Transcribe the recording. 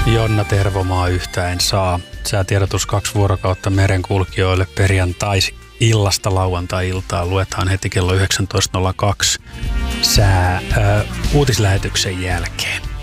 Jonna Tervomaa yhtä en saa. Säätiedotus 2 vuorokautta merenkulkijoille perjantai-illasta lauantai-iltaan. Luetaan heti kello 19.02 uutislähetyksen jälkeen.